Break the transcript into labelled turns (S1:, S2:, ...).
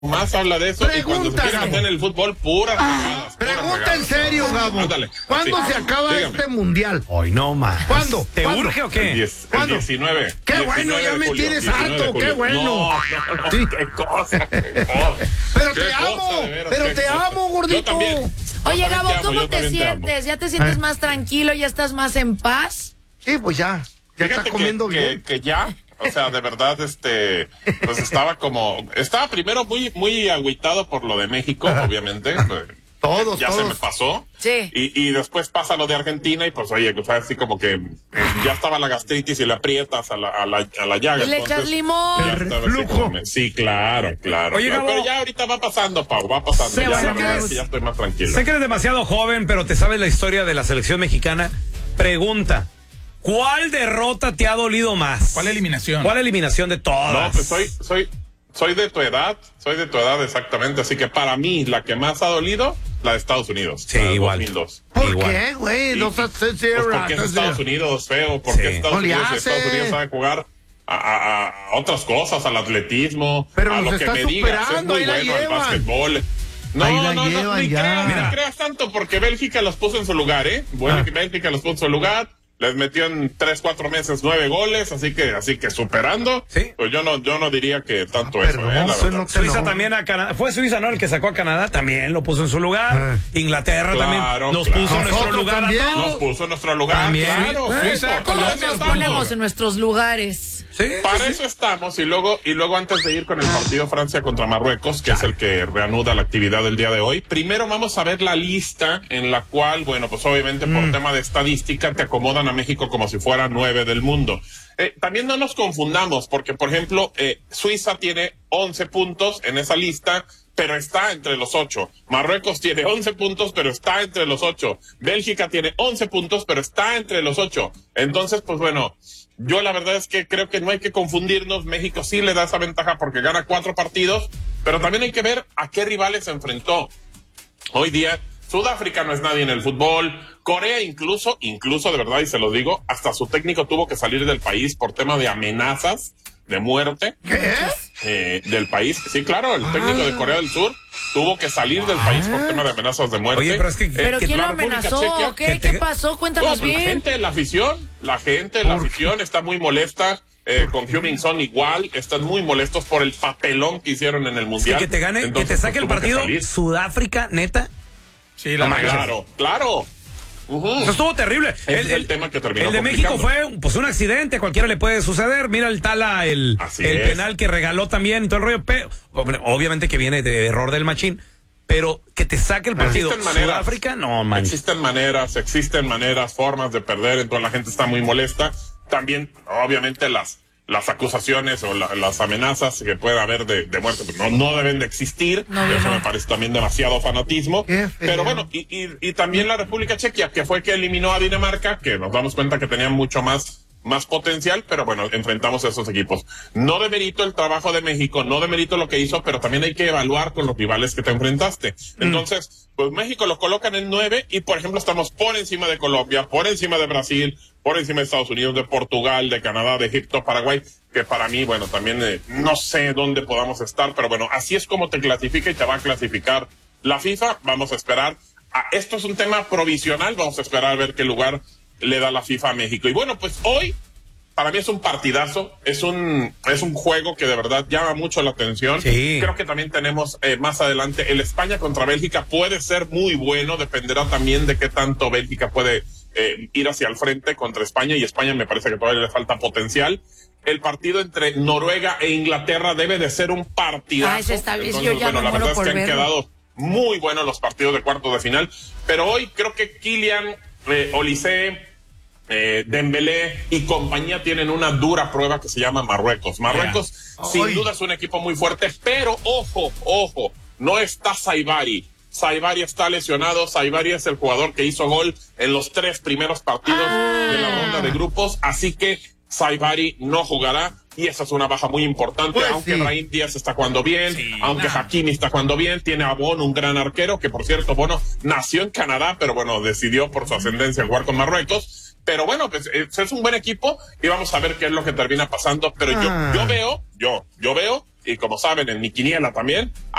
S1: más habla de eso. Y cuando se quiere meter en el fútbol, puras regadas.
S2: Pregunta en serio, Gabo.
S1: Ándale.
S2: ¿Cuándo se acaba este mundial?
S3: Hoy no más.
S2: ¿Cuándo?
S3: ¿Te
S2: ¿Cuándo?
S3: urge o qué?
S1: El 19.
S2: ¡Qué bueno! Ya me tienes harto. ¡Qué bueno!
S1: No,
S2: Sí.
S1: qué cosa.
S2: Pero te amo. Pero te amo, gordito.
S1: Yo también.
S4: Oye, Gabo,
S1: Yo
S4: ¿cómo te
S1: también te amo.
S4: sientes? ¿Ya te sientes más tranquilo? ¿Ya estás más en paz?
S2: Sí, pues ya. Ya
S1: Fíjate
S2: está comiendo bien.
S1: que ya, o sea, de verdad, pues estaba primero muy agüitado por lo de México, obviamente.
S2: Todos.
S1: Se me pasó.
S4: Sí.
S1: Y después pasa lo de Argentina y pues oye, o sea, así como que ya estaba la gastritis y le aprietas a la llaga.
S4: Y le echas
S1: entonces,
S4: limón.
S1: ya estaba así como sí, claro.
S3: Oye,
S1: Claro.
S3: Gabo,
S1: pero ya ahorita va pasando, Pau, va pasando.
S4: Sí,
S1: Ya,
S4: bueno,
S1: la verdad
S4: pues,
S1: es que ya estoy más tranquilo.
S3: sé que eres demasiado joven, pero te sabes la historia de la selección mexicana. Pregunta, ¿cuál derrota te ha dolido más?
S5: ¿Cuál eliminación?
S3: ¿Cuál eliminación de todas?
S1: No, pues soy de tu edad, exactamente, así que para mí la que más ha dolido, la de Estados Unidos.
S3: Sí,
S1: la de
S3: igual.
S1: 2002.
S2: ¿Por
S3: igual.
S2: qué, güey? No seas
S1: Pues porque es Estados Unidos, feo, porque
S3: Sí.
S1: Estados
S2: No le
S1: Unidos
S2: hace.
S1: sabe jugar a otras cosas, al atletismo,
S2: Pero
S1: a
S2: los
S1: lo que
S2: está
S1: me digas, es
S2: superando,
S1: muy
S2: ahí la
S1: bueno al
S2: llevan.
S1: básquetbol. No,
S2: Ahí la llevan
S1: ni
S2: ya.
S1: creas tanto, porque Bélgica los puso en su lugar, ¿eh? Bueno, Bélgica los puso en su lugar. Les metió en 3-4 meses 9 goles, así que superando.
S3: Sí.
S1: Pues yo no diría que tanto
S2: Perdón,
S1: eso, la
S2: eso
S1: verdad.
S2: no te
S3: Suiza
S2: lo-
S3: también a Canadá. Fue Suiza, ¿no? El que sacó a Canadá también lo puso en su lugar. Inglaterra también nos puso en nuestro
S2: Nosotros
S3: lugar
S2: también.
S3: a
S1: Nos
S3: todos.
S1: puso en nuestro lugar,
S3: También.
S1: claro.
S5: Suiza,
S4: Todos
S5: Colombia,
S4: nos ponemos en nuestros lugares.
S3: Sí,
S1: Para eso estamos, y luego antes de ir con el partido Francia contra Marruecos, que es el que reanuda la actividad del día de hoy, primero vamos a ver la lista en la cual, bueno, pues obviamente por tema de estadística te acomodan a México como si fuera 9 del mundo. También no nos confundamos, porque por ejemplo, Suiza tiene 11 puntos en esa lista, pero está entre los 8. Marruecos tiene 11 puntos, pero está entre los 8. Bélgica tiene 11 puntos, pero está entre los 8. Entonces, pues bueno, yo la verdad es que creo que no hay que confundirnos. México sí le da esa ventaja porque gana 4 partidos, pero también hay que ver a qué rivales se enfrentó. Hoy día, Sudáfrica no es nadie en el fútbol. Corea incluso de verdad, y se lo digo, hasta su técnico tuvo que salir del país por tema de amenazas de muerte.
S2: ¿Qué?
S1: Del país. Sí, claro, el técnico de Corea del Sur tuvo que salir del país por tema de amenazas de muerte.
S3: Oye, pero es que...
S4: ¿Pero quién lo
S1: la República
S4: amenazó?
S1: Checa,
S4: ¿Qué? ¿Qué pasó? Cuéntanos
S1: pues,
S4: bien.
S1: la gente de la afición está muy molesta. Con Heung-min Son igual, están muy molestos por el papelón que hicieron en el
S3: Sí,
S1: mundial.
S3: que te gane,
S1: Entonces,
S3: que te saque
S1: pues,
S3: el
S1: tuvo que
S3: partido
S1: salir.
S3: Sudáfrica, neta.
S5: Sí, la
S1: Claro.
S3: Eso estuvo terrible.
S1: Es el tema que terminó
S3: el de México
S1: complicando.
S3: fue pues un accidente, cualquiera le puede suceder. Mira el Tala, el
S1: Así es.
S3: penal que regaló también y todo el rollo. Obviamente que viene de error del machín, pero que te saque el partido
S1: Existen maneras.
S3: Sudáfrica, no manches.
S1: Existen maneras, formas de perder, entonces la gente está muy molesta. También, obviamente, las acusaciones o las amenazas que pueda haber de muerte, pues no deben de existir.
S4: No,
S1: Eso
S4: no.
S1: me parece también demasiado fanatismo.
S2: Qué feo.
S1: Pero bueno, y también la República Checa, que fue que eliminó a Dinamarca, que nos damos cuenta que tenía mucho más potencial, pero bueno, enfrentamos a esos equipos. No demerito el trabajo de México, no demerito lo que hizo, pero también hay que evaluar con los rivales que te enfrentaste. Entonces, pues México lo colocan en 9 y, por ejemplo, estamos por encima de Colombia, por encima de Brasil, por encima de Estados Unidos, de Portugal, de Canadá, de Egipto, Paraguay, que para mí, bueno, también no sé dónde podamos estar, pero bueno, así es como te clasifica y te va a clasificar la FIFA. Vamos a esperar. Esto es un tema provisional, vamos a esperar a ver qué lugar le da la FIFA a México. Y bueno, pues hoy para mí es un partidazo, es un juego que de verdad llama mucho la atención.
S3: Sí.
S1: Creo que también tenemos más adelante el España contra Bélgica, puede ser muy bueno, dependerá también de qué tanto Bélgica puede ir hacia el frente contra España, y España me parece que todavía le falta potencial. El partido entre Noruega e Inglaterra debe de ser un partidazo.
S4: Ese está bien,
S1: Entonces,
S4: yo ya
S1: bueno,
S4: me
S1: la
S4: muero
S1: verdad es
S4: por
S1: que han
S4: verlo.
S1: quedado muy buenos los partidos de cuartos de final, pero hoy creo que Kylian, Olise, Dembélé y compañía tienen una dura prueba que se llama Marruecos. Marruecos sin duda es un equipo muy fuerte, pero ojo, no está Saibari. Saibari está lesionado. Saibari es el jugador que hizo gol en los 3 primeros partidos de la ronda de grupos, así que Saibari no jugará. Y esa es una baja muy importante,
S2: Pues
S1: aunque
S2: sí.
S1: Brahim Díaz está jugando bien, aunque Hakimi está jugando bien, tiene a Bono, un gran arquero, que por cierto, Bono nació en Canadá, pero bueno, decidió por su ascendencia jugar con Marruecos. Pero bueno, pues es un buen equipo y vamos a ver qué es lo que termina pasando. Pero yo veo y como saben, en mi quiniela también,